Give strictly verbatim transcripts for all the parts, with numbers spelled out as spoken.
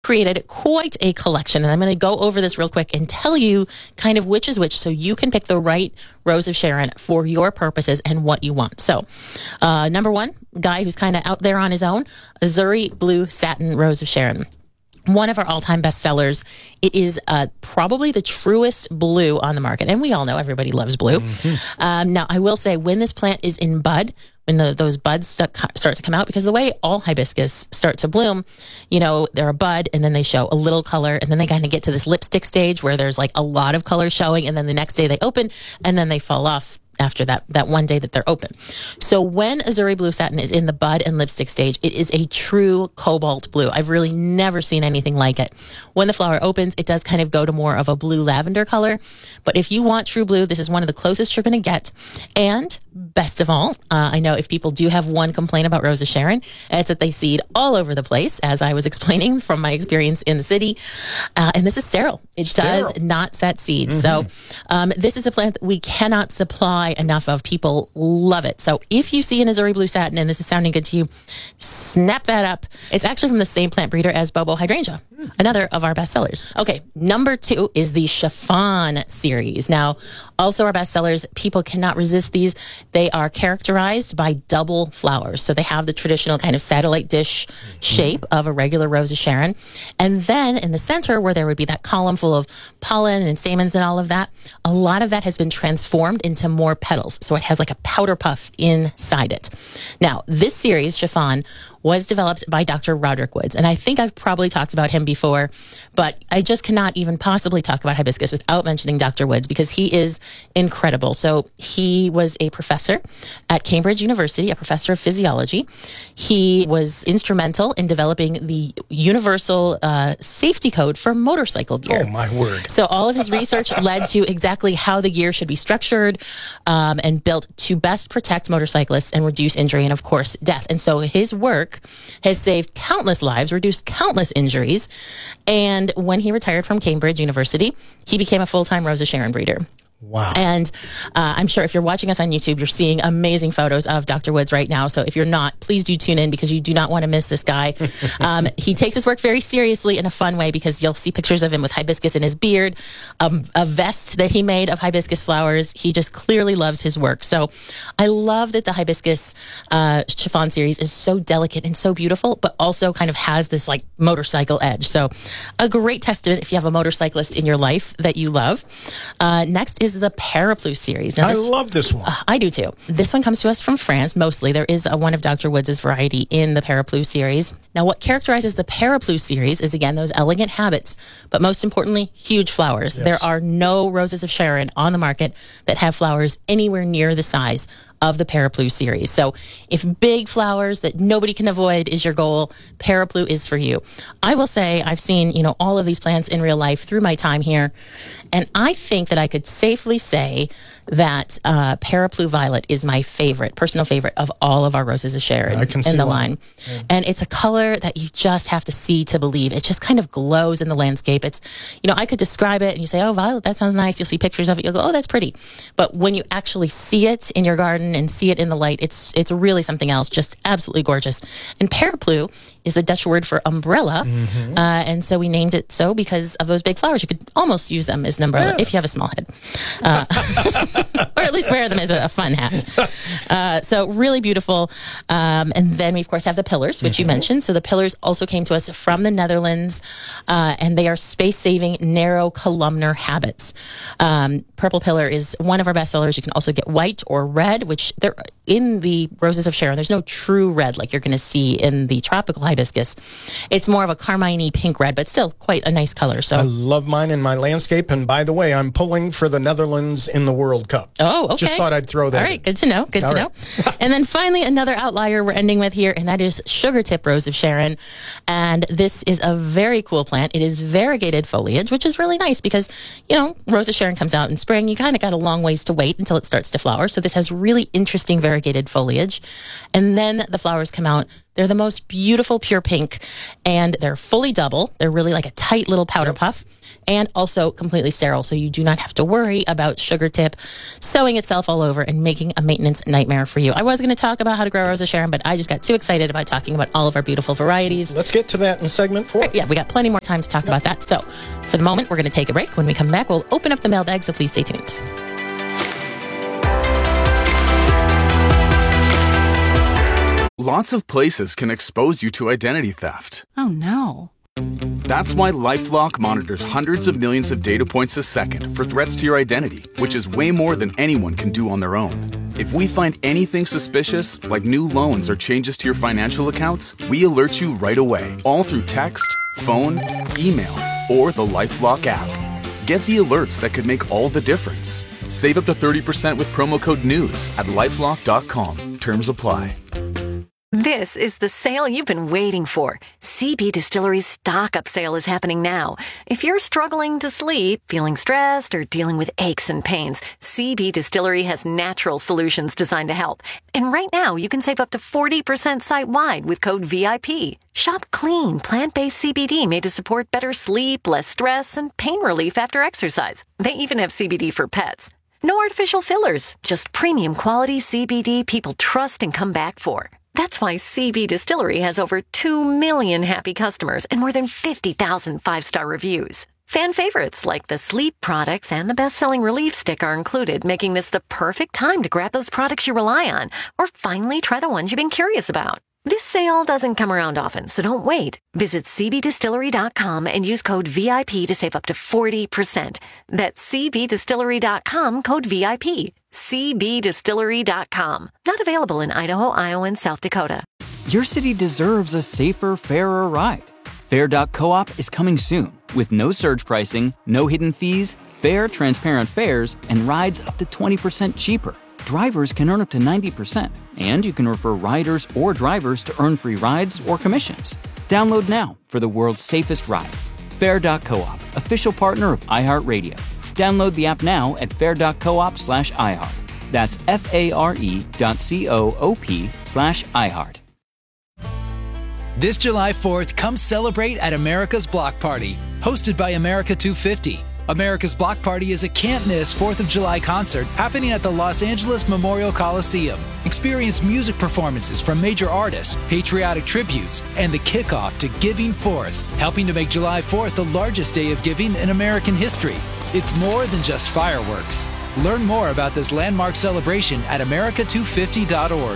created quite a collection, and I'm going to go over this real quick and tell you kind of which is which so you can pick the right Rose of Sharon for your purposes and what you want. So uh, number one, guy who's kind of out there on his own, Azuri Blue Satin Rose of Sharon. One of our all-time bestsellers. It is uh, probably the truest blue on the market. And we all know everybody loves blue. Mm-hmm. Um, now, I will say when this plant is in bud, when the, those buds start, start to come out, because the way all hibiscus start to bloom, you know, they're a bud and then they show a little color and then they kind of get to this lipstick stage where there's like a lot of color showing and then the next day they open and then they fall off after that that one day that they're open. So when Azuri Blue Satin is in the bud and lipstick stage, it is a true cobalt blue. I've really never seen anything like it. When the flower opens, it does kind of go to more of a blue lavender color. But if you want true blue, this is one of the closest you're going to get. And best of all, uh, I know if people do have one complaint about Rose of Sharon, it's that they seed all over the place, as I was explaining from my experience in the city. Uh, and this is sterile. It sterile. does not set seeds. Mm-hmm. So um, this is a plant that we cannot supply enough of. People love it. So if you see an Azuri Blue Satin and this is sounding good to you, snap that up. It's actually from the same plant breeder as Bobo Hydrangea, mm. another of our bestsellers. Okay, number two is the Chiffon series. Now, also our bestsellers, people cannot resist these. They are characterized by double flowers. So they have the traditional kind of satellite dish mm-hmm. shape of a regular Rose of Sharon. And then in the center, where there would be that column full of pollen and stamens and all of that, a lot of that has been transformed into more petals. So it has like a powder puff inside it. Now, this series, Chiffon, was developed by Doctor Roderick Woods. And I think I've probably talked about him before, but I just cannot even possibly talk about hibiscus without mentioning Doctor Woods because he is incredible. So he was a professor at Cambridge University, a professor of physiology. He was instrumental in developing the universal uh, safety code for motorcycle gear. Oh, my word. So all of his research led to exactly how the gear should be structured um, and built to best protect motorcyclists and reduce injury and, of course, death. And so his work has saved countless lives, reduced countless injuries. And when he retired from Cambridge University, he became a full-time Rose of Sharon breeder. Wow. And uh, I'm sure if you're watching us on YouTube, you're seeing amazing photos of Doctor Woods right now. So if you're not, please do tune in because you do not want to miss this guy. Um, he takes his work very seriously in a fun way because you'll see pictures of him with hibiscus in his beard, um, a vest that he made of hibiscus flowers. He just clearly loves his work. So I love that the hibiscus uh, Chiffon series is so delicate and so beautiful, but also kind of has this like motorcycle edge. So a great testament if you have a motorcyclist in your life that you love. Uh, next is the Parapluie series. Now, I this, love this one. Uh, I do too. This one comes to us from France, mostly. There is a, one of Doctor Woods' variety in the Parapluie series. Now, what characterizes the Parapluie series is, again, those elegant habits, but most importantly, huge flowers. Yes. There are no Roses of Sharon on the market that have flowers anywhere near the size of the Parapluie series. So if big flowers that nobody can avoid is your goal, Parapluie is for you. I will say I've seen, you know, all of these plants in real life through my time here, and I think that I could safely say that uh, Parapluie Violet is my favorite, personal favorite of all of our Roses of Sharon I can in the why. line. Yeah. And it's a color that you just have to see to believe. It just kind of glows in the landscape. It's, you know, I could describe it and you say, oh, violet, that sounds nice. You'll see pictures of it. You'll go, oh, that's pretty. But when you actually see it in your garden and see it in the light, it's it's really something else, just absolutely gorgeous. And Parapluie is the Dutch word for umbrella. Mm-hmm. Uh, and so we named it so because of those big flowers. You could almost use them as an umbrella yeah. if you have a small head. Uh, or at least wear them as a, a fun hat. Uh, so really beautiful. Um, and then we, of course, have the pillars, which mm-hmm. you mentioned. So the pillars also came to us from the Netherlands, uh, and they are space-saving, narrow columnar habits. Um, Purple Pillar is one of our bestsellers. You can also get white or red, which they're in the Roses of Sharon. There's no true red like you're going to see in the tropical hibiscus. It's more of a carmine pink red, but still quite a nice color. So I love mine in my landscape. And by the way, I'm pulling for the Netherlands in the World Cup. Oh, okay. Just thought I'd throw that All right, in. good to know. Good All to right. know. And then finally, another outlier we're ending with here, and that is Sugar Tip Rose of Sharon. And this is a very cool plant. It is variegated foliage, which is really nice because, you know, Rose of Sharon comes out in spring. You kind of got a long ways to wait until it starts to flower. So this has really interesting variegated foliage. And then the flowers come out They're the most beautiful pure pink, and they're fully double. They're really like a tight little powder puff, and also completely sterile, so you do not have to worry about sugar tip sewing itself all over and making a maintenance nightmare for you. I was going to talk about how to grow Rose of Sharon, but I just got too excited about talking about all of our beautiful varieties. Let's get to that in segment four. Right, yeah, we got plenty more time to talk yep. about that. So for the moment, we're going to take a break. When we come back, we'll open up the mailbag, so please stay tuned. Lots of places can expose you to identity theft. Oh, no. That's why LifeLock monitors hundreds of millions of data points a second for threats to your identity, which is way more than anyone can do on their own. If we find anything suspicious, like new loans or changes to your financial accounts, we alert you right away, all through text, phone, email, or the LifeLock app. Get the alerts that could make all the difference. Save up to thirty percent with promo code NEWS at lifelock dot com. Terms apply. This is the sale you've been waiting for. C B Distillery's stock-up sale is happening now. If you're struggling to sleep, feeling stressed, or dealing with aches and pains, C B Distillery has natural solutions designed to help. And right now, you can save up to forty percent site-wide with code V I P. Shop clean, plant-based C B D made to support better sleep, less stress, and pain relief after exercise. They even have C B D for pets. No artificial fillers, just premium quality C B D people trust and come back for. That's why C B Distillery has over two million happy customers and more than fifty thousand five-star reviews. Fan favorites like the sleep products and the best-selling Relief Stick are included, making this the perfect time to grab those products you rely on or finally try the ones you've been curious about. This sale doesn't come around often, so don't wait. Visit C B distillery dot com and use code V I P to save up to forty percent. That's C B distillery dot com, code V I P. C B distillery dot com. Not available in Idaho, Iowa, and South Dakota. Your city deserves a safer, fairer ride. Fair dot coop is coming soon with no surge pricing, no hidden fees, fair, transparent fares, and rides up to twenty percent cheaper. Drivers can earn up to ninety percent, and you can refer riders or drivers to earn free rides or commissions. Download now for the world's safest ride. Fair dot coop, official partner of iHeartRadio. Download the app now at fair dot coop slash iHeart. That's F-A-R-E dot C-O-O-P slash iHeart. This July fourth, come celebrate at America's Block Party, hosted by America two fifty. America's Block Party is a can't-miss fourth of July concert happening at the Los Angeles Memorial Coliseum. Experience music performances from major artists, patriotic tributes, and the kickoff to Giving Fourth, helping to make July fourth the largest day of giving in American history. It's more than just fireworks. Learn more about this landmark celebration at america two fifty dot org.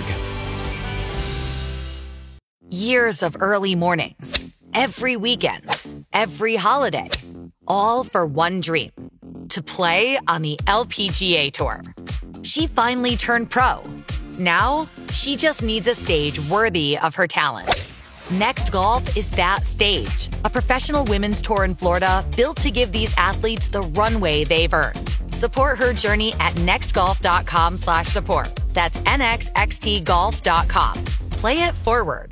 Years of early mornings, every weekend, every holiday, all for one dream, to play on the L P G A Tour. She finally turned pro. Now, she just needs a stage worthy of her talent. Next Golf is that stage, a professional women's tour in Florida built to give these athletes the runway they've earned. Support her journey at nextgolf.com slash support. That's N X X T golf dot com. Play it forward.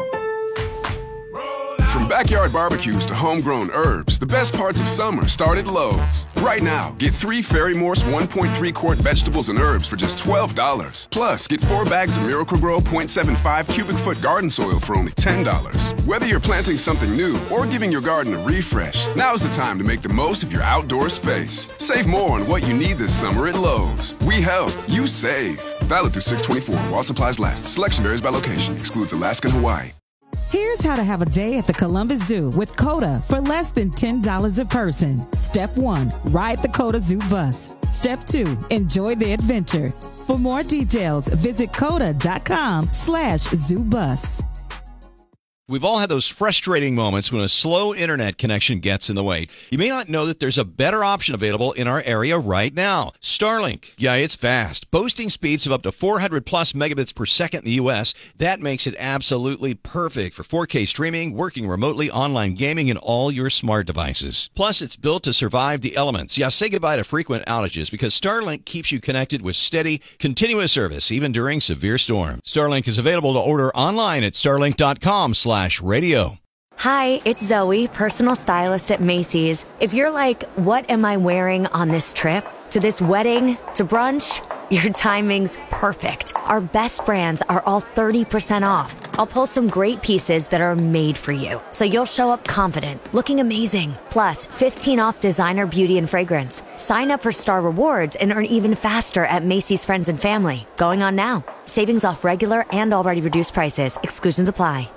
From backyard barbecues to homegrown herbs, the best parts of summer start at Lowe's. Right now, get three Ferry Morse one point three quart vegetables and herbs for just twelve dollars. Plus, get four bags of Miracle-Gro zero point seven five cubic foot garden soil for only ten dollars. Whether you're planting something new or giving your garden a refresh, now's the time to make the most of your outdoor space. Save more on what you need this summer at Lowe's. We help, you save. Valid through six twenty-four while supplies last. Selection varies by location. Excludes Alaska and Hawaii. Here's how to have a day at the Columbus Zoo with COTA for less than ten dollars a person. Step one, ride the COTA Zoo bus. Step two, enjoy the adventure. For more details, visit COTA.com slash zoo bus. We've all had those frustrating moments when a slow internet connection gets in the way. You may not know that there's a better option available in our area right now. Starlink. Yeah, it's fast. Boasting speeds of up to four hundred plus megabits per second in the U S. That makes it absolutely perfect for four K streaming, working remotely, online gaming, and all your smart devices. Plus, it's built to survive the elements. Yeah, say goodbye to frequent outages because Starlink keeps you connected with steady, continuous service, even during severe storms. Starlink is available to order online at starlink.com slash radio. Hi, it's Zoe, personal stylist at Macy's. If you're like, what am I wearing on this trip? To this wedding? To brunch? Your timing's perfect. Our best brands are all thirty percent off. I'll pull some great pieces that are made for you, so you'll show up confident, looking amazing. Plus, fifteen off designer, beauty, and fragrance. Sign up for Star Rewards and earn even faster at Macy's Friends and Family. Going on now. Savings off regular and already reduced prices. Exclusions apply.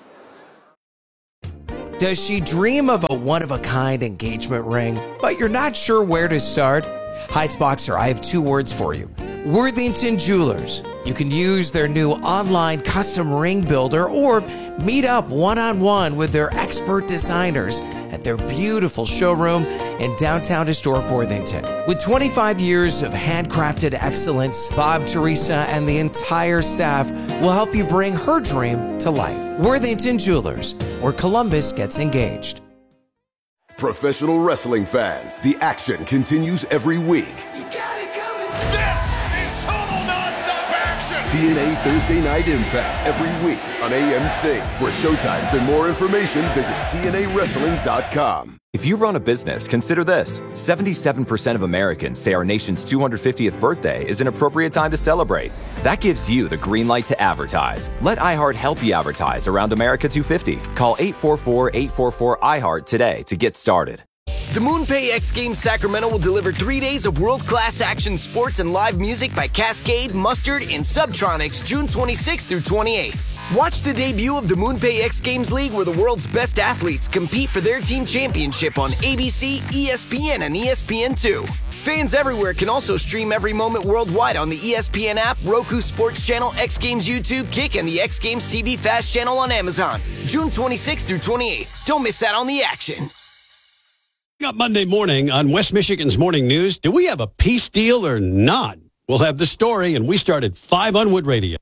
Does she dream of a one-of-a-kind engagement ring, but you're not sure where to start? Heights Boxer, I have two words for you. Worthington Jewelers. You can use their new online custom ring builder or meet up one-on-one with their expert designers at their beautiful showroom in downtown historic Worthington. With twenty-five years of handcrafted excellence, Bob, Teresa, and the entire staff will help you bring her dream to life. Worthington Jewelers, where Columbus gets engaged. Professional wrestling fans, the action continues every week. You got it coming. This is total nonstop action. T N A Thursday Night Impact every week on A M C. For showtimes and more information, visit T N A wrestling dot com. If you run a business, consider this. seventy-seven percent of Americans say our nation's two hundred fiftieth birthday is an appropriate time to celebrate. That gives you the green light to advertise. Let iHeart help you advertise around America two fifty. Call eight four four, eight four four, I heart today to get started. The MoonPay X Games Sacramento will deliver three days of world-class action sports and live music by Cascade, Mustard, and Subtronics June twenty-sixth through twenty-eighth. Watch the debut of the MoonPay X Games League, where the world's best athletes compete for their team championship on A B C, E S P N, and E S P N two. Fans everywhere can also stream every moment worldwide on the E S P N app, Roku Sports Channel, X Games YouTube, Kick, and the X Games T V Fast channel on Amazon. June twenty-sixth through twenty-eighth. Don't miss out on the action. Up Monday morning on West Michigan's Morning News, do we have a peace deal or not? We'll have the story, and we start at five on Wood Radio.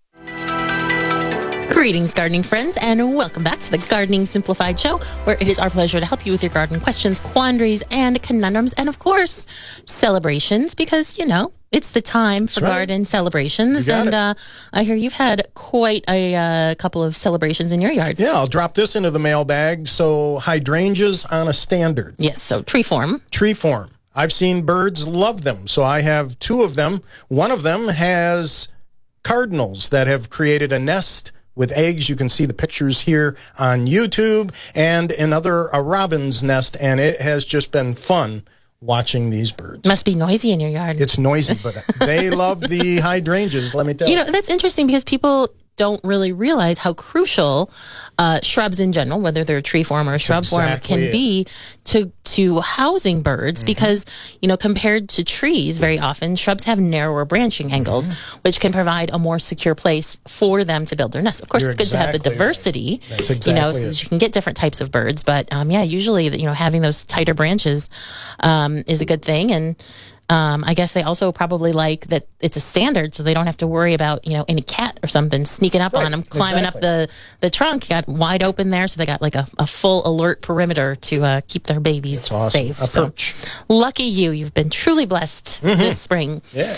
Greetings, gardening friends, and welcome back to the Gardening Simplified Show, where it is our pleasure to help you with your garden questions, quandaries, and conundrums, and of course, celebrations, because, you know, it's the time for right. garden celebrations. And uh, I hear you've had quite a uh, couple of celebrations in your yard. Yeah, I'll drop this into the mailbag. So hydrangeas on a standard. Yes, so tree form. Tree form. I've seen birds love them. So I have two of them. One of them has cardinals that have created a nest with eggs. You can see the pictures here on YouTube, and another a robin's nest, and it has just been fun watching these birds. Must be noisy in your yard. It's noisy, but they love the hydrangeas, let me tell you. You know, that's interesting because people don't really realize how crucial uh, shrubs in general, whether they're tree form or shrub exactly form, can it. be to to housing birds. Mm-hmm. Because, you know, compared to trees, very often shrubs have narrower branching angles, mm-hmm. which can provide a more secure place for them to build their nest. Of course, You're it's good exactly to have the diversity, right. That's exactly you know, so it. that you can get different types of birds. But um, yeah, usually, you know, having those tighter branches um, is a good thing. And Um, I guess they also probably like that it's a standard, so they don't have to worry about, you know, any cat or something sneaking up Right, on them, climbing exactly. up the, the trunk. You got wide open there, so they got like a, a full alert perimeter to uh, keep their babies That's awesome. safe. A So perch. lucky you. You've been truly blessed Mm-hmm. this spring. Yeah.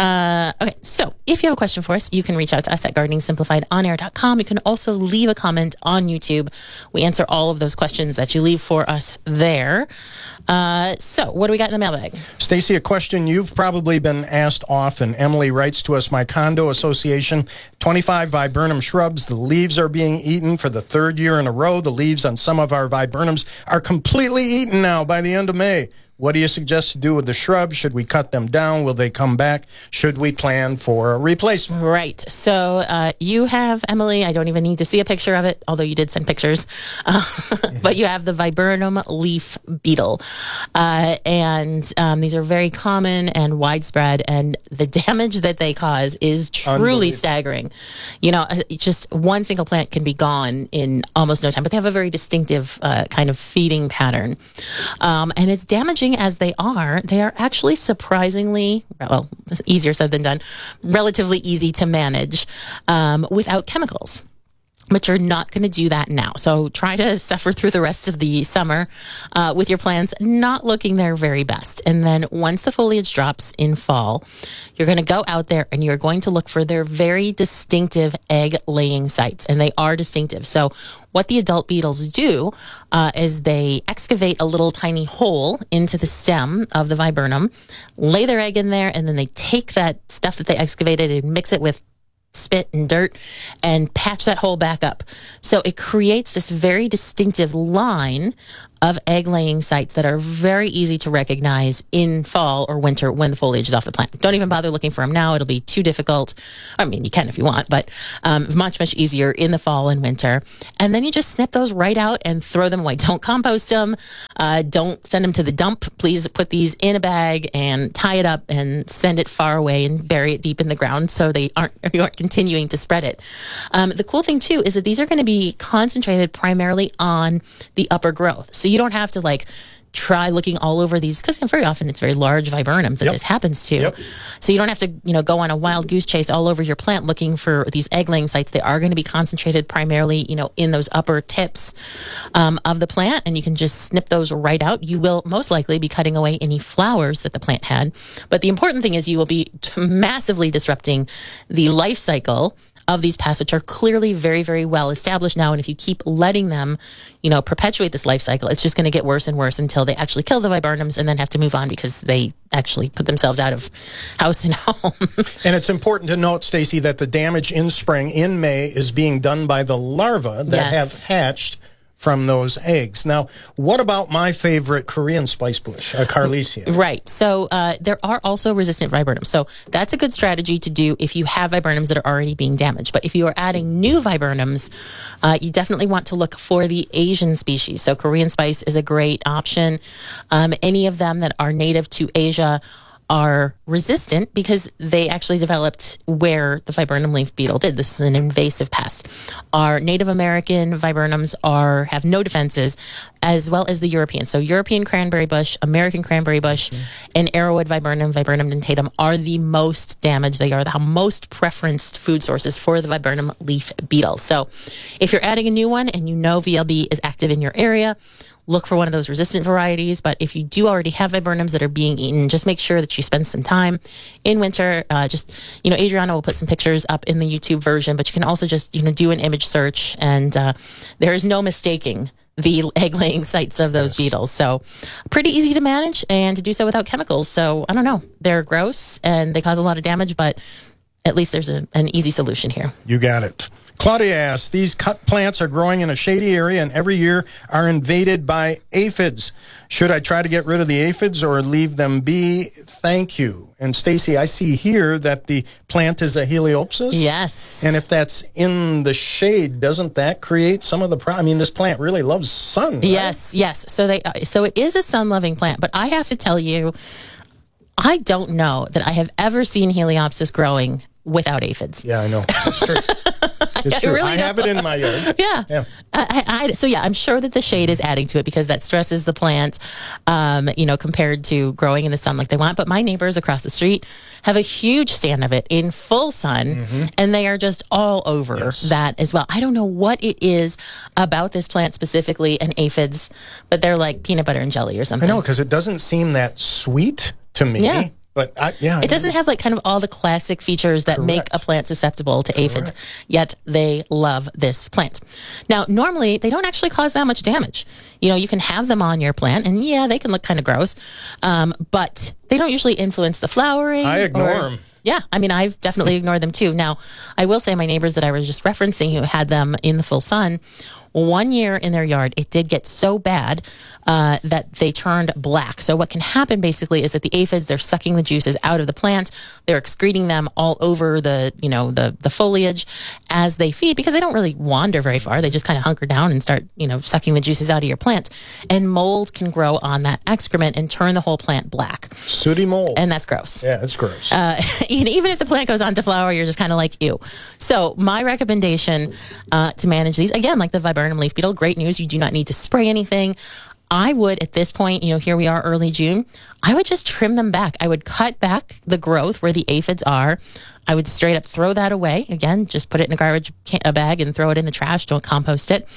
Uh, okay, so if you have a question for us, you can reach out to us at gardening simplified on air dot com. You can also leave a comment on YouTube. We answer all of those questions that you leave for us there. Uh, so what do we got in the mailbag? Stacy, a question you've probably been asked often. Emily writes to us, my condo association, twenty-five viburnum shrubs. The leaves are being eaten for the third year in a row. The leaves on some of our viburnums are completely eaten now by the end of May. What do you suggest to do with the shrubs? Should we cut them down? Will they come back? Should we plan for a replacement? Right. So uh, you have, Emily, I don't even need to see a picture of it, although you did send pictures. Uh, but you have the viburnum leaf beetle. Uh, and um, these are very common and widespread. And the damage that they cause is truly staggering. You know, uh, just one single plant can be gone in almost no time. But they have a very distinctive uh, kind of feeding pattern. Um, and it's damaging as they are, they are actually surprisingly, well, easier said than done, relatively easy to manage um, without chemicals. But you're not going to do that now. So try to suffer through the rest of the summer uh, with your plants not looking their very best. And then once the foliage drops in fall, you're going to go out there and you're going to look for their very distinctive egg laying sites. And they are distinctive. So what the adult beetles do uh, is they excavate a little tiny hole into the stem of the viburnum, lay their egg in there, and then they take that stuff that they excavated and mix it with spit and dirt and patch that hole back up. So it creates this very distinctive line of egg-laying sites that are very easy to recognize in fall or winter when the foliage is off the plant. Don't even bother looking for them now. It'll be too difficult. I mean, you can if you want, but um, much, much easier in the fall and winter. And then you just snip those right out and throw them away. Don't compost them. Uh, don't send them to the dump. Please put these in a bag and tie it up and send it far away and bury it deep in the ground so they aren't, you aren't continuing to spread it. Um, the cool thing, too, is that these are going to be concentrated primarily on the upper growth. So you don't have to like try looking all over these, because very often it's very large viburnums that Yep. this happens to. Yep. So you don't have to, you know, go on a wild goose chase all over your plant looking for these egg laying sites. They are going to be concentrated primarily, you know, in those upper tips um, of the plant, and you can just snip those right out. You will most likely be cutting away any flowers that the plant had. But the important thing is you will be t- massively disrupting the life cycle of these pests, which are clearly very, very well established now. And if you keep letting them, you know, perpetuate this life cycle, it's just going to get worse and worse until they actually kill the viburnums and then have to move on because they actually put themselves out of house and home. And it's important to note, Stacy, that the damage in spring, in May, is being done by the larvae that Yes. have hatched from those eggs. Now, what about my favorite Korean spice bush, a Carlesia? Right. So uh, there are also resistant viburnums. So that's a good strategy to do if you have viburnums that are already being damaged. But if you are adding new viburnums, uh, you definitely want to look for the Asian species. So Korean spice is a great option. Um, any of them that are native to Asia are resistant because they actually developed where the viburnum leaf beetle did. This is an invasive pest. Our Native American viburnums are have no defenses, as well as the European. So European cranberry bush, American cranberry bush, mm-hmm. and arrowwood viburnum, viburnum dentatum are the most damaged. They are the most preferenced food sources for the viburnum leaf beetle. So if you're adding a new one and you know V L B is active in your area, look for one of those resistant varieties. But if you do already have viburnums that are being eaten, just make sure that you spend some time in winter. Uh, just, you know, Adriana will put some pictures up in the YouTube version, but you can also just, you know, do an image search, and uh, there is no mistaking the egg-laying sites of those yes. beetles. So pretty easy to manage and to do so without chemicals. So I don't know. They're gross and they cause a lot of damage, but at least there's a, an easy solution here. You got it. Claudia asks, these cut plants are growing in a shady area and every year are invaded by aphids. Should I try to get rid of the aphids or leave them be? Thank you. And Stacy, I see here that the plant is a Heliopsis. Yes. And if that's in the shade, doesn't that create some of the problem? I mean, this plant really loves sun, right? Yes, yes. So they, uh, so it is a sun-loving plant, but I have to tell you, I don't know that I have ever seen Heliopsis growing without aphids. Yeah, I know. It's true. It's I true. really I have it in my yard. Yeah. yeah. I, I, so, yeah, I'm sure that the shade is adding to it because that stresses the plant, um, you know, compared to growing in the sun like they want. But my neighbors across the street have a huge stand of it in full sun, mm-hmm. and they are just all over yes. that as well. I don't know what it is about this plant specifically and aphids, but they're like peanut butter and jelly or something. I know, because it doesn't seem that sweet to me. Yeah. But I, yeah, it doesn't have like kind of all the classic features that Correct. make a plant susceptible to Correct. aphids, yet they love this plant. Now, normally they don't actually cause that much damage. You know, you can have them on your plant, and yeah, they can look kind of gross, um, but they don't usually influence the flowering. I ignore or, them. Yeah, I mean, I've definitely ignored them too. Now, I will say my neighbors that I was just referencing who had them in the full sun, one year in their yard, it did get so bad uh, that they turned black. So what can happen basically is that the aphids, they're sucking the juices out of the plant. They're excreting them all over the, you know, the, the foliage as they feed because they don't really wander very far. They just kind of hunker down and start, you know, sucking the juices out of your plant. And mold can grow on that excrement and turn the whole plant black. Sooty mold. And that's gross. Yeah, it's gross. Uh, even if the plant goes on to flower, you're just kind of like, ew. So my recommendation uh, to manage these, again, like the viburnum leaf beetle, great news. You do not need to spray anything. I would, at this point, you know, here we are early June, I would just trim them back. I would cut back the growth where the aphids are. I would straight up throw that away. Again, just put it in a garbage can- a bag and throw it in the trash. Don't compost it.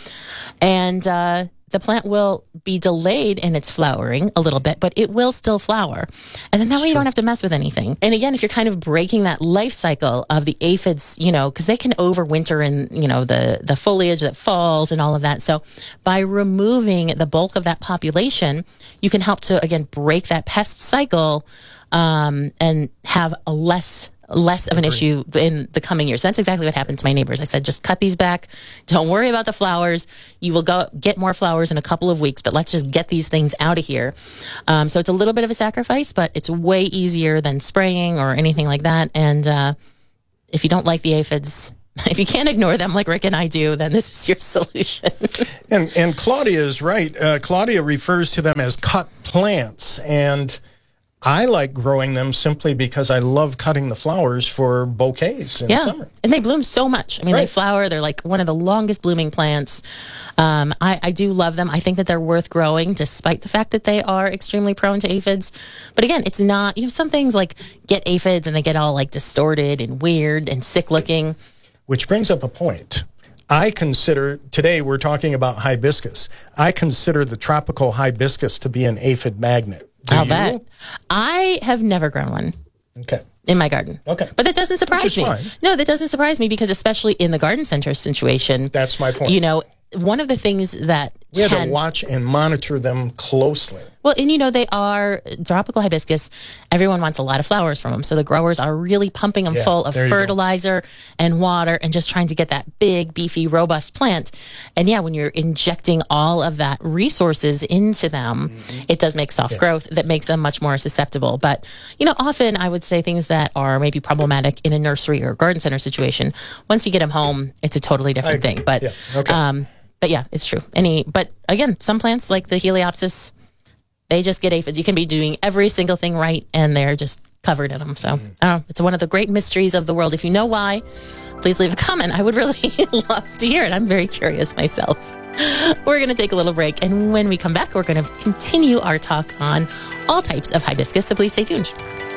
And uh, the plant will be delayed in its flowering a little bit, but it will still flower. And then that way you don't have to mess with anything. And again, if you're kind of breaking that life cycle of the aphids, you know, because they can overwinter in, you know, the, the foliage that falls and all of that. So by removing the bulk of that population, you can help to, again, break that pest cycle um, and have a less less of an issue in the coming years. That's exactly what happened to my neighbors. I said, just cut these back. Don't worry about the flowers. You will go get more flowers in a couple of weeks, but let's just get these things out of here. Um, so it's a little bit of a sacrifice, but it's way easier than spraying or anything like that. And uh, if you don't like the aphids, if you can't ignore them like Rick and I do, then this is your solution. and, and Claudia is right. Uh, Claudia refers to them as cut plants, and I like growing them simply because I love cutting the flowers for bouquets in yeah. summer. And they bloom so much. I mean, right. they flower. They're like one of the longest blooming plants. Um, I, I do love them. I think that they're worth growing despite the fact that they are extremely prone to aphids. But again, it's not, you know, some things like get aphids and they get all like distorted and weird and sick looking. Which brings up a point. I consider, today we're talking about hibiscus. I consider the tropical hibiscus to be an aphid magnet. Do I'll you? bet. I have never grown one. Okay. In my garden. Okay. But that doesn't surprise Which is me. fine. No, that doesn't surprise me because especially in the garden center situation. That's my point. You know, one of the things that we have can, to watch and monitor them closely. Well, and you know, they are tropical hibiscus. Everyone wants a lot of flowers from them. So the growers are really pumping them Yeah, full of there you go. fertilizer and water and just trying to get that big, beefy, robust plant. And yeah, when you're injecting all of that resources into them, mm-hmm. it does make soft Yeah. growth that makes them much more susceptible. But, you know, often I would say things that are maybe problematic in a nursery or garden center situation, once you get them home, it's a totally different thing. But, Yeah. Okay. um, but yeah, it's true. Any, but again, some plants like the Heliopsis, they just get aphids. You can be doing every single thing right, and they're just covered in them. So, Mm-hmm. I don't know. It's one of the great mysteries of the world. If you know why, please leave a comment. I would really love to hear it. I'm very curious myself. We're going to take a little break, and when we come back, we're going to continue our talk on all types of hibiscus. So please stay tuned.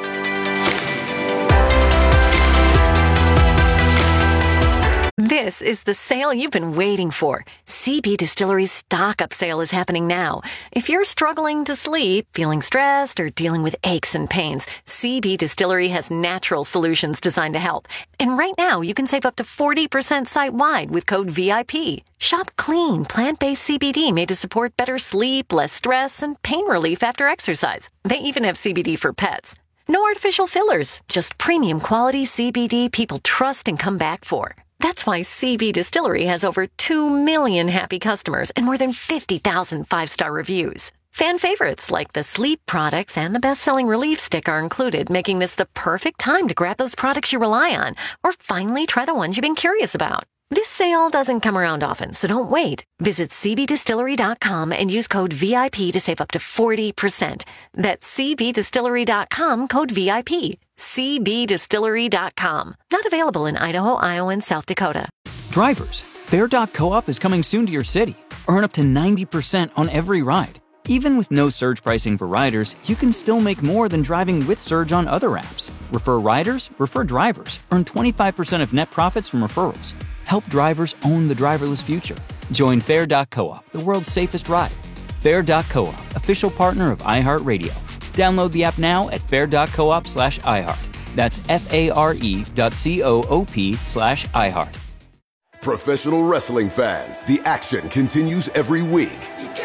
This is the sale you've been waiting for. C B Distillery's stock up sale is happening now. If you're struggling to sleep, feeling stressed, or dealing with aches and pains, C B Distillery has natural solutions designed to help. And right now, you can save up to forty percent site-wide with code V I P. Shop clean, plant-based C B D made to support better sleep, less stress, and pain relief after exercise. They even have C B D for pets. No artificial fillers, just premium quality C B D people trust and come back for. That's why C B Distillery has over two million happy customers and more than fifty thousand five-star reviews. Fan favorites like the sleep products and the best-selling relief stick are included, making this the perfect time to grab those products you rely on or finally try the ones you've been curious about. This sale doesn't come around often, so don't wait. Visit C B distillery dot com and use code V I P to save up to forty percent. That's C B distillery dot com, code V I P. C B distillery dot com. Not available in Idaho, Iowa, and South Dakota. Drivers, Fair dot Co-op is coming soon to your city. Earn up to ninety percent on every ride. Even with no surge pricing for riders, you can still make more than driving with Surge on other apps. Refer riders, refer drivers. Earn twenty-five percent of net profits from referrals. Help drivers own the driverless future. Join Fair dot Co-op, the world's safest ride. Fair dot Co-op, official partner of iHeartRadio. Download the app now at fair dot coop slash iHeart. That's F-A-R-E dot C-O-O-P slash iHeart. Professional wrestling fans, the action continues every week.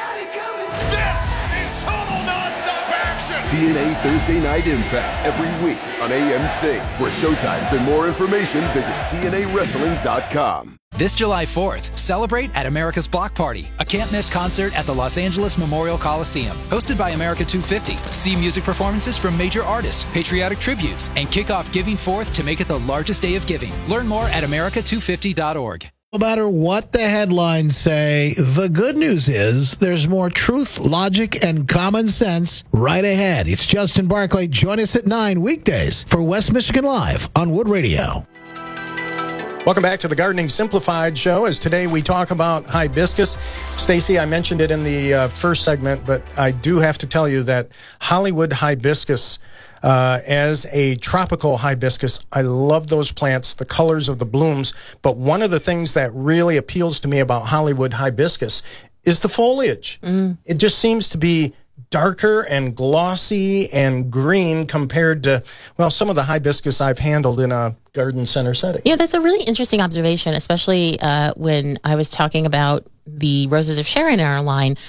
This is total nonstop action. T N A Thursday Night Impact every week on A M C. For showtimes and more information, visit T N A wrestling dot com. This July fourth, celebrate at America's Block Party, a can't-miss concert at the Los Angeles Memorial Coliseum. Hosted by America two fifty. See music performances from major artists, patriotic tributes, and kick off Giving Fourth to make it the largest day of giving. Learn more at america two fifty dot org. No matter what the headlines say, the good news is there's more truth, logic, and common sense right ahead. It's Justin Barclay. Join us at nine weekdays for West Michigan Live on Wood Radio. Welcome back to the Gardening Simplified show. As today we talk about hibiscus. Stacy, I mentioned it in the uh, first segment, but I do have to tell you that Hollywood hibiscus, uh, as a tropical hibiscus, I love those plants, the colors of the blooms. But one of the things that really appeals to me about Hollywood hibiscus is the foliage. Mm. It just seems to be darker and glossy and green compared to, well, some of the hibiscus I've handled in a garden center setting. Yeah, that's a really interesting observation, especially uh, when I was talking about the Roses of Sharon in our line.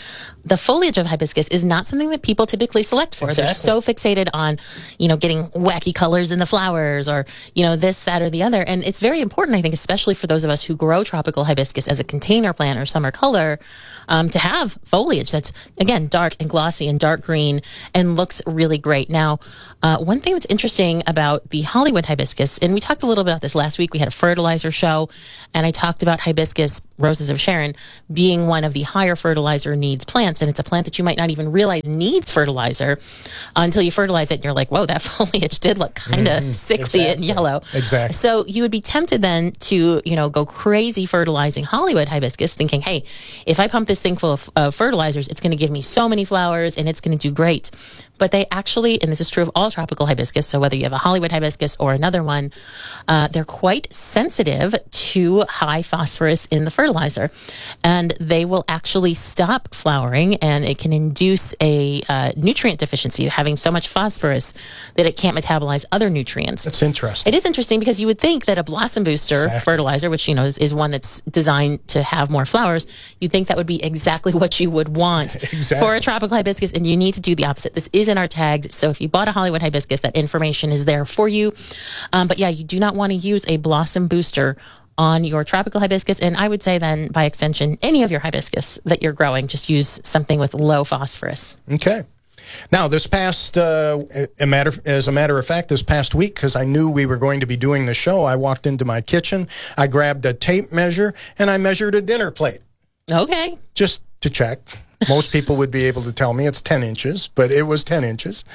the foliage of hibiscus is not something that people typically select for. Exactly. They're so fixated on, you know, getting wacky colors in the flowers or, you know, this, that, or the other. And it's very important, I think, especially for those of us who grow tropical hibiscus as a container plant or summer color, um, to have foliage that's, again, dark and glossy and dark green and looks really great. Now, uh, one thing that's interesting about the Hollywood hibiscus, and we talked a little bit about this last week, we had a fertilizer show, and I talked about hibiscus, Roses of Sharon, being one of the higher fertilizer needs plants. And it's a plant that you might not even realize needs fertilizer until you fertilize it and you're like, whoa, that foliage did look kind of mm, sickly exactly. and yellow. Exactly. So you would be tempted then to, you know, go crazy fertilizing Hollywood hibiscus, thinking, hey, if I pump this thing full of uh, fertilizers, it's going to give me so many flowers and it's going to do great. But they actually, and this is true of all tropical hibiscus, so whether you have a Hollywood hibiscus or another one, uh, they're quite sensitive to high phosphorus in the fertilizer. And they will actually stop flowering, and it can induce a uh, nutrient deficiency, having so much phosphorus that it can't metabolize other nutrients. That's interesting. It is interesting because you would think that a blossom booster exactly. fertilizer, which, you know, is, is one that's designed to have more flowers, you'd think that would be exactly what you would want exactly. for a tropical hibiscus, and you need to do the opposite. This is in our tags, so if you bought a Hollywood hibiscus, that information is there for you. Um, but yeah, you do not want to use a blossom booster on your tropical hibiscus, and I would say then, by extension, any of your hibiscus that you're growing, just use something with low phosphorus. Okay. Now, this past, uh, a matter, as a matter of fact, this past week, because I knew we were going to be doing the show, I walked into my kitchen, I grabbed a tape measure, and I measured a dinner plate. Okay. Just to check. Most people would be able to tell me it's ten inches, but it was ten inches.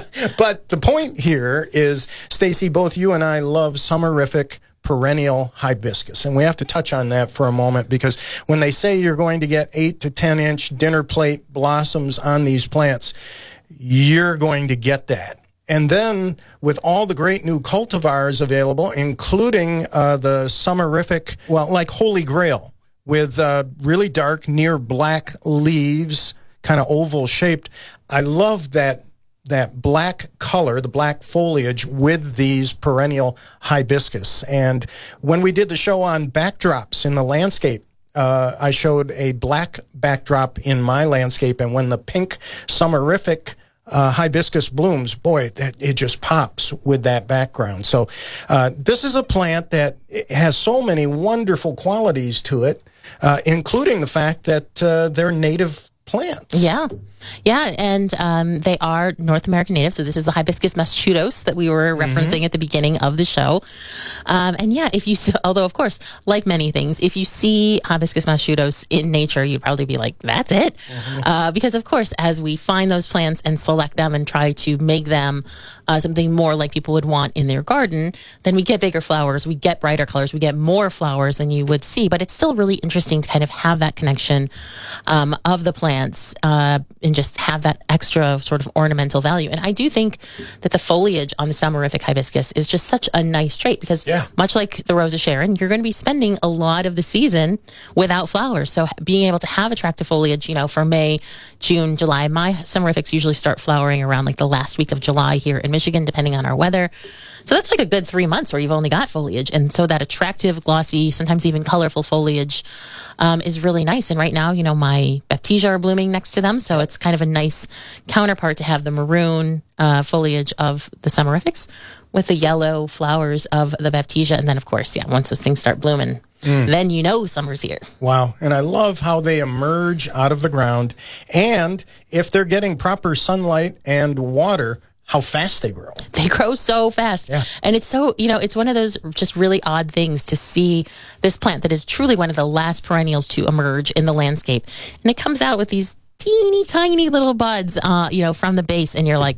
But the point here is, Stacy, both you and I love summerific perennial hibiscus. And we have to touch on that for a moment, because when they say you're going to get eight to ten inch dinner plate blossoms on these plants, you're going to get that. And then with all the great new cultivars available, including uh, the summerific, well, like Holy Grail, with uh, really dark, near black leaves, kind of oval shaped. I love that that black color, the black foliage with these perennial hibiscus. And when we did the show on backdrops in the landscape, uh, I showed a black backdrop in my landscape, and when the pink summerific Uh, hibiscus blooms, boy, that it just pops with that background. So uh, this is a plant that has so many wonderful qualities to it, uh, including the fact that uh, they're native plants. Yeah. Yeah, and um, they are North American native. So this is the Hibiscus mascudos that we were referencing mm-hmm. at the beginning of the show. Um, and yeah, if you, although of course, like many things, if you see Hibiscus mascudos in nature, you'd probably be like, that's it. Mm-hmm. Uh, because of course, as we find those plants and select them and try to make them uh, something more like people would want in their garden, then we get bigger flowers, we get brighter colors, we get more flowers than you would see. But it's still really interesting to kind of have that connection um, of the plants uh, in just have that extra sort of ornamental value. And I do think that the foliage on the summerific hibiscus is just such a nice trait, because yeah. much like the Rose of Sharon, you're going to be spending a lot of the season without flowers. So being able to have attractive foliage, you know, for May, June, July, my summerifics usually start flowering around like the last week of July here in Michigan, depending on our weather. So that's like a good three months where you've only got foliage. And so that attractive, glossy, sometimes even colorful foliage um, is really nice. And right now, you know, my Baptisia are blooming next to them. So it's kind of a nice counterpart to have the maroon uh, foliage of the summerifics with the yellow flowers of the Baptisia. And then, of course, yeah, once those things start blooming, mm. then you know summer's here. Wow. And I love how they emerge out of the ground. And if they're getting proper sunlight and water, how fast they grow. They grow so fast. Yeah. And it's so, you know, it's one of those just really odd things to see this plant that is truly one of the last perennials to emerge in the landscape. And it comes out with these teeny tiny little buds, uh, you know, from the base, and you're like,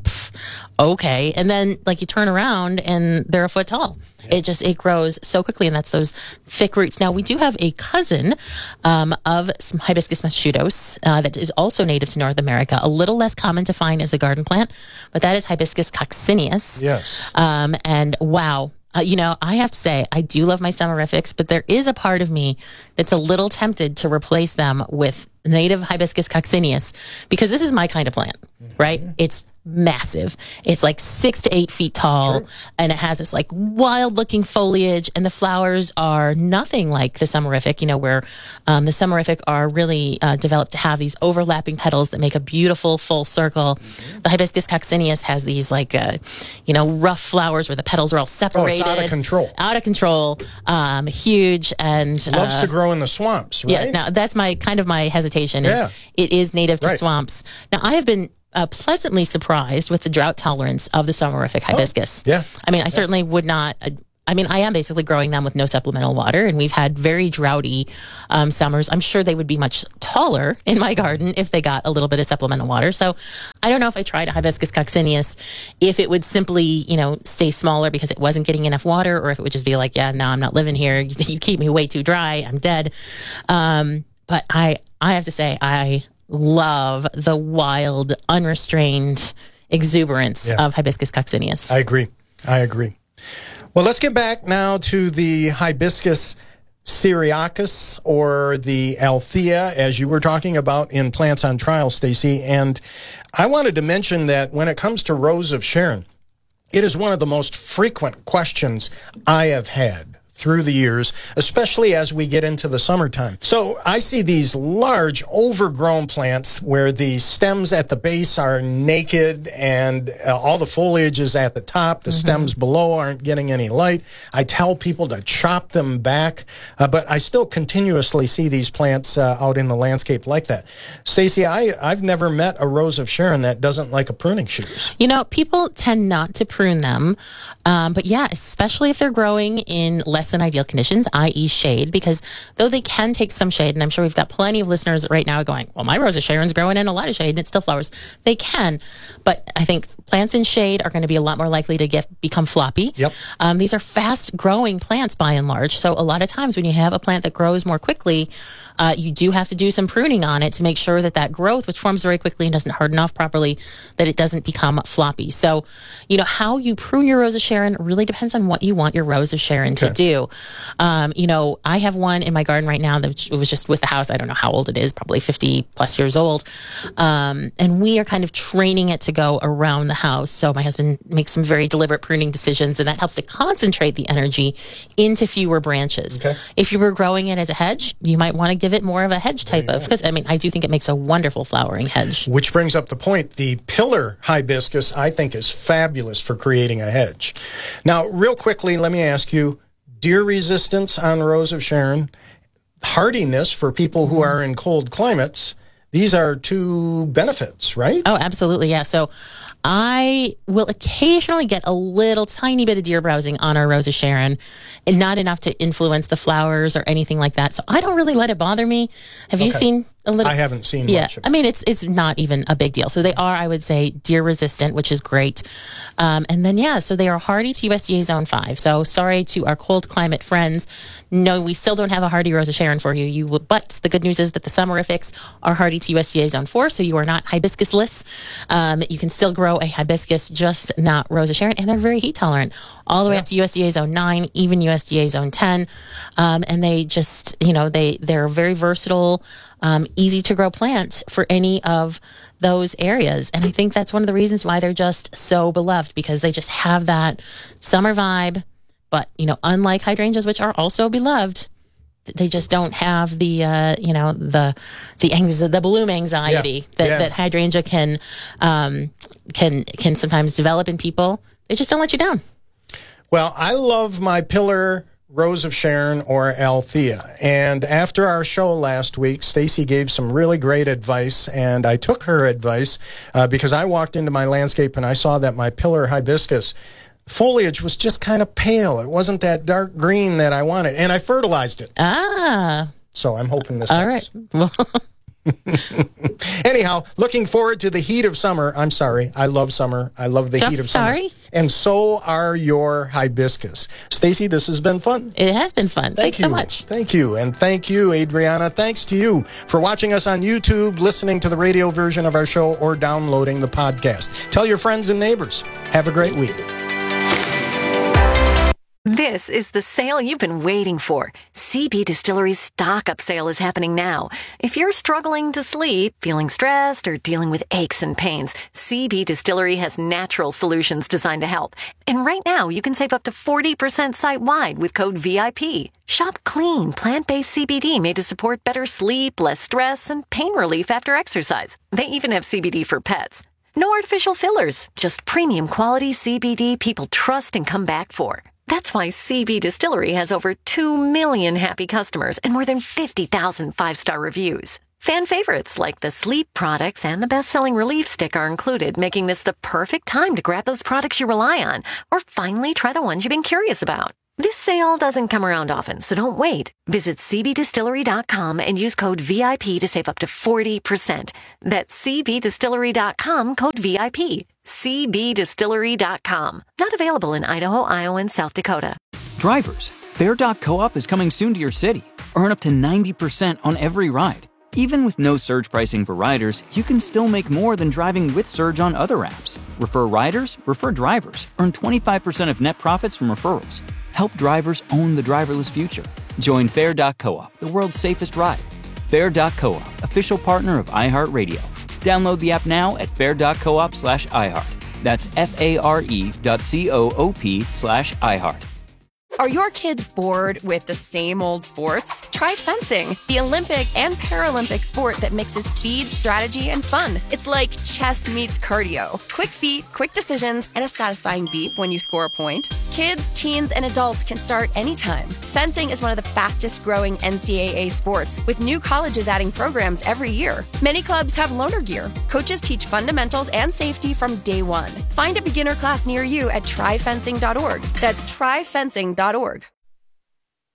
okay. And then like you turn around and they're a foot tall. Yeah. It just, it grows so quickly, and that's those thick roots. Now, we do have a cousin um, of some Hibiscus mascudos uh, that is also native to North America, a little less common to find as a garden plant, but that is Hibiscus coccineus. Yes. Um, and wow. Uh, you know, I have to say, I do love my summerifics, but there is a part of me that's a little tempted to replace them with native hibiscus coccineus, because this is my kind of plant, right? It's massive. It's like six to eight feet tall, sure. and it has this like wild looking foliage, and the flowers are nothing like the summerific, you know, where um, the summerific are really uh, developed to have these overlapping petals that make a beautiful full circle. Mm-hmm. The hibiscus coccineus has these like, uh, you know, rough flowers where the petals are all separated. Oh, it's out of control. Out of control. Um, huge and loves uh, to grow in the swamps, right? Yeah. Now that's my kind of my hesitation. Is yeah. it is native to right. swamps. Now I have been Uh, pleasantly surprised with the drought tolerance of the summerific hibiscus. Oh, yeah. I mean, I yeah. certainly would not, uh, I mean, I am basically growing them with no supplemental water, and we've had very droughty um, summers. I'm sure they would be much taller in my garden if they got a little bit of supplemental water. So I don't know if I tried a hibiscus coccineus, if it would simply, you know, stay smaller because it wasn't getting enough water, or if it would just be like, yeah, no, I'm not living here. You keep me way too dry. I'm dead. Um, but I, I have to say, I love the wild, unrestrained exuberance yeah. of hibiscus coccineus. I agree. I agree. Well, let's get back now to the hibiscus syriacus, or the Althea, as you were talking about in Plants on Trial, Stacy. And I wanted to mention that when it comes to Rose of Sharon, it is one of the most frequent questions I have had through the years, especially as we get into the summertime. So I see these large overgrown plants where the stems at the base are naked and uh, all the foliage is at the top. The mm-hmm. stems below aren't getting any light. I tell people to chop them back, uh, but I still continuously see these plants uh, out in the landscape like that. Stacy, I, I've never met a Rose of Sharon that doesn't like a pruning shears. You know, people tend not to prune them, um, but yeah, especially if they're growing in less than ideal conditions, that is shade, because though they can take some shade, and I'm sure we've got plenty of listeners right now going, well, my Rose of Sharon's growing in a lot of shade and it still flowers. They can, but I think plants in shade are going to be a lot more likely to get become floppy. Yep. Um, these are fast growing plants by and large. So a lot of times when you have a plant that grows more quickly, uh, you do have to do some pruning on it to make sure that that growth, which forms very quickly and doesn't harden off properly, that it doesn't become floppy. So, you know, how you prune your Rose of Sharon really depends on what you want your Rose of Sharon okay. to do. Um, you know, I have one in my garden right now that was just with the house. I don't know how old it is, probably fifty plus years old. Um, and we are kind of training it to go around the house. So my husband makes some very deliberate pruning decisions, and that helps to concentrate the energy into fewer branches. Okay. If you were growing it as a hedge, you might want to give it more of a hedge type of, because I mean, I do think it makes a wonderful flowering hedge. Which brings up the point, the pillar hibiscus, I think, is fabulous for creating a hedge. Now, real quickly, let me ask you, deer resistance on Rose of Sharon, hardiness for people who are in cold climates, these are two benefits, right? Oh, absolutely, yeah. So I will occasionally get a little tiny bit of deer browsing on our Rose of Sharon, and not enough to influence the flowers or anything like that. So I don't really let it bother me. Have you Okay. seen a little? I haven't seen yeah, much of it. I mean, it's it's not even a big deal. So they are, I would say, deer resistant, which is great. Um, and then, yeah, so they are hardy to U S D A Zone five. So sorry to our cold climate friends. No, we still don't have a hardy Rose of Sharon for you. You, will, But the good news is that the summerifics are hardy to U S D A Zone four, so you are not hibiscusless. Um, you can still grow a hibiscus, just not Rose of Sharon, and they're very heat tolerant, all the way Yeah. up to U S D A Zone nine, even U S D A Zone ten. Um, and they just, you know, they, they're very versatile, um, easy to grow plant for any of those areas. And I think that's one of the reasons why they're just so beloved, because they just have that summer vibe. But, you know, unlike hydrangeas, which are also beloved, they just don't have the, uh, you know, the the anx- the bloom anxiety Yeah. that, Yeah. that hydrangea can um, can can sometimes develop in people. They just don't let you down. Well, I love my pillar Rose of Sharon, or Althea. And after our show last week, Stacy gave some really great advice, and I took her advice uh, because I walked into my landscape and I saw that my pillar hibiscus foliage was just kind of pale. It wasn't that dark green that I wanted, and I fertilized it. Ah. So I'm hoping this All helps. right. Well, Anyhow, looking forward to the heat of summer. I'm sorry. I love summer. I love the I'm heat of sorry. summer. And so are your hibiscus. Stacy, this has been fun. It has been fun. Thank Thanks you. so much. Thank you. And thank you, Adriana. Thanks to you for watching us on YouTube, listening to the radio version of our show, or downloading the podcast. Tell your friends and neighbors. Have a great week. This is the sale you've been waiting for. C B Distillery's stock up sale is happening now. If you're struggling to sleep, feeling stressed, or dealing with aches and pains, C B Distillery has natural solutions designed to help. And right now, you can save up to forty percent site-wide with code V I P. Shop clean, plant-based C B D made to support better sleep, less stress, and pain relief after exercise. They even have C B D for pets. No artificial fillers, just premium quality C B D people trust and come back for. That's why C B Distillery has over two million happy customers and more than fifty thousand five-star reviews. Fan favorites like the sleep products and the best-selling Relief Stick are included, making this the perfect time to grab those products you rely on or finally try the ones you've been curious about. This sale doesn't come around often, so don't wait. Visit C B distillery dot com and use code V I P to save up to forty percent. That's C B distillery dot com, code V I P. C B distillery dot com. Not available in Idaho, Iowa, and South Dakota. Drivers, Fair dot co-op is coming soon to your city. Earn up to ninety percent on every ride. Even with no surge pricing for riders, you can still make more than driving with Surge on other apps. Refer riders, refer drivers. Earn twenty-five percent of net profits from referrals. Help drivers own the driverless future. Join Fair dot co-op, the world's safest ride. Fair dot co-op, official partner of iHeartRadio. Download the app now at fair dot coop slash iHeart. That's F-A-R-E dot C-O-O-P slash iHeart. Are your kids bored with the same old sports? Try fencing, the Olympic and Paralympic sport that mixes speed, strategy, and fun. It's like chess meets cardio. Quick feet, quick decisions, and a satisfying beep when you score a point. Kids, teens, and adults can start anytime. Fencing is one of the fastest growing N C double A sports, with new colleges adding programs every year. Many clubs have loaner gear. Coaches teach fundamentals and safety from day one. Find a beginner class near you at try fencing dot org. That's try fencing dot org. Org.